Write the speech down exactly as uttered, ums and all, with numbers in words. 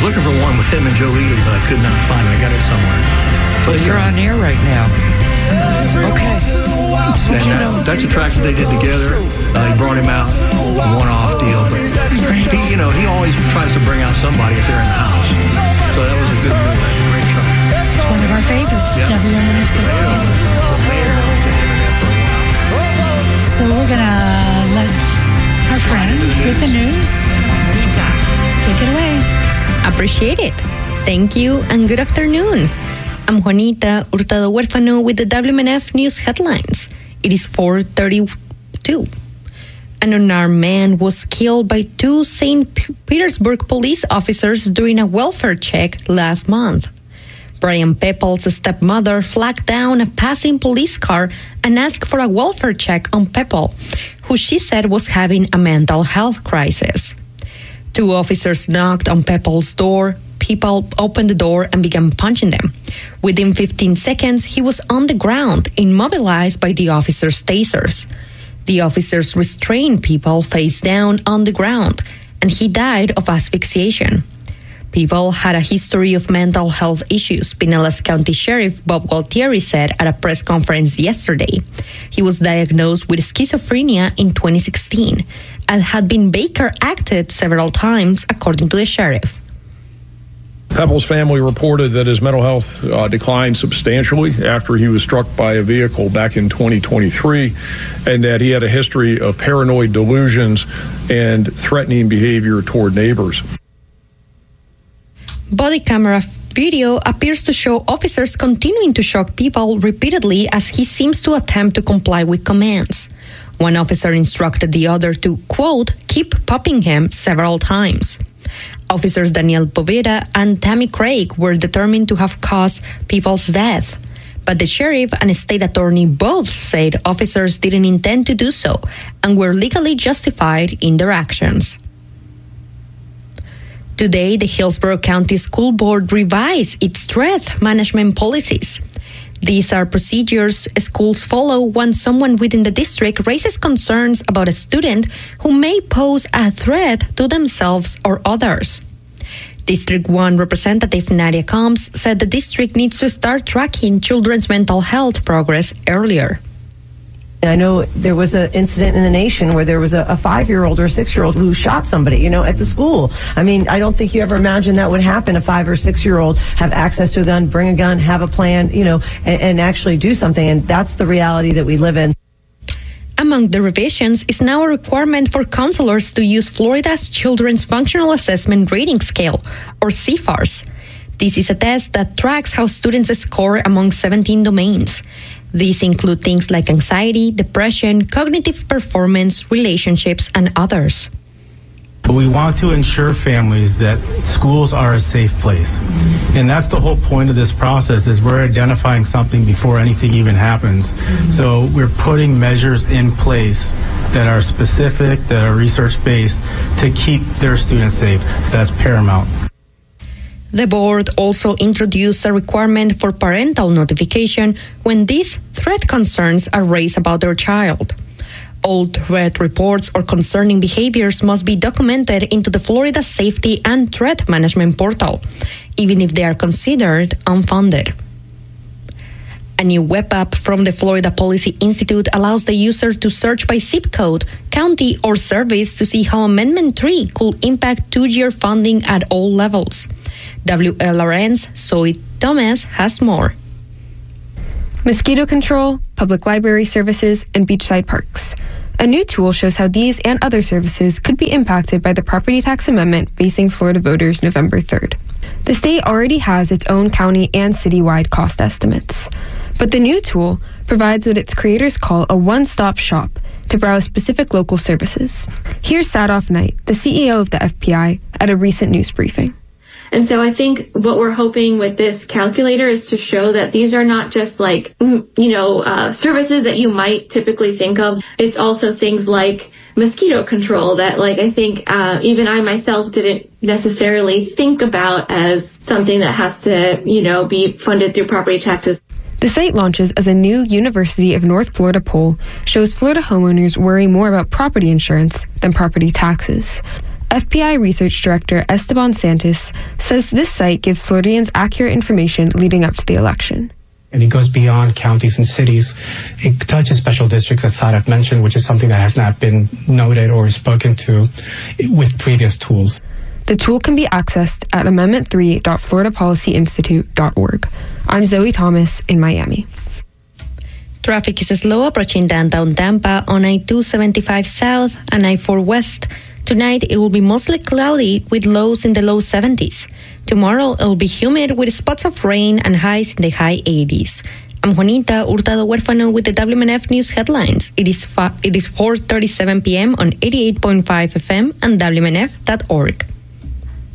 looking for one with him and Joe Ely, but I could not find it. I got it somewhere. But well, you're on air right now. Okay. And that, that's a track that they did together. Uh, he brought him out, a one-off deal. But he, you know, he always tries to bring out somebody if they're in the house. So that was a good move. That's a great track. It's one of our favorites. Yep. W M N F So we're going to let our friend with the news take it away. Appreciate it. Thank you and good afternoon. I'm Juanita Hurtado Huérfano with the W M N F News headlines. It is four thirty-two. An unarmed man was killed by two Saint Petersburg police officers during a welfare check last month. Brian Pepple's stepmother flagged down a passing police car and asked for a welfare check on Pepple, who she said was having a mental health crisis. Two officers knocked on Pepple's door. People opened the door and began punching them. Within fifteen seconds, he was on the ground, immobilized by the officers' tasers. The officers restrained People face down on the ground, and he died of asphyxiation. People had a history of mental health issues, Pinellas County Sheriff Bob Gualtieri said at a press conference yesterday. He was diagnosed with schizophrenia in twenty sixteen and had been Baker-acted several times, according to the sheriff. Pepple's family reported that his mental health uh, declined substantially after he was struck by a vehicle back in twenty twenty-three, and that he had a history of paranoid delusions and threatening behavior toward neighbors. Body camera video appears to show officers continuing to shock People repeatedly as he seems to attempt to comply with commands. One officer instructed the other to, quote, keep popping him several times. Officers Daniel Poveda and Tammy Craig were determined to have caused People's death. But the sheriff and state attorney both said officers didn't intend to do so and were legally justified in their actions. Today, the Hillsborough County School Board revised its threat management policies. These are procedures schools follow when someone within the district raises concerns about a student who may pose a threat to themselves or others. District one Representative Nadia Combs said the district needs to start tracking children's mental health progress earlier. I know there was an incident in the nation where there was a, a five-year-old or a six-year-old who shot somebody, you know, at the school. I mean, I don't think you ever imagined that would happen. A five or six-year-old have access to a gun, bring a gun, have a plan, you know, and, and actually do something. And that's the reality that we live in. Among the revisions is now a requirement for counselors to use Florida's Children's Functional Assessment Rating Scale, or C F A R S. This is a test that tracks how students score among seventeen domains. These include things like anxiety, depression, cognitive performance, relationships, and others. We want to ensure families that schools are a safe place. And that's the whole point of this process, is we're identifying something before anything even happens. Mm-hmm. So we're putting measures in place that are specific, that are research-based, to keep their students safe. That's paramount. The board also introduced a requirement for parental notification when these threat concerns are raised about their child. All threat reports or concerning behaviors must be documented into the Florida Safety and Threat Management Portal, even if they are considered unfounded. A new web app from the Florida Policy Institute allows the user to search by zip code, county, or service to see how Amendment three could impact two-year funding at all levels. W L R N's Zoe Thomas has more. Mosquito control, public library services, and beachside parks. A new tool shows how these and other services could be impacted by the property tax amendment facing Florida voters November third. The state already has its own county and citywide cost estimates, but the new tool provides what its creators call a one-stop shop to browse specific local services. Here's Sadoff Knight, the C E O of the F P I, at a recent news briefing. And so I think what we're hoping with this calculator is to show that these are not just like, you know, uh, services that you might typically think of. It's also things like mosquito control that, like, I think uh, even I myself didn't necessarily think about as something that has to, you know, be funded through property taxes. The site launches as a new University of North Florida poll shows Florida homeowners worry more about property insurance than property taxes. F B I Research Director Esteban Santos says this site gives Floridians accurate information leading up to the election. And it goes beyond counties and cities. It touches special districts, as Sadaf mentioned, which is something that has not been noted or spoken to with previous tools. The tool can be accessed at amendment three dot florida policy institute dot org. I'm Zoe Thomas in Miami. Traffic is slow approaching downtown Tampa on I two seventy-five South and I four West. Tonight, it will be mostly cloudy with lows in the low seventies. Tomorrow, it will be humid with spots of rain and highs in the high eighties. I'm Juanita Hurtado Huérfano with the W M N F News headlines. It is, fa- it is four thirty-seven p.m. on eighty-eight point five F M and W M N F dot org.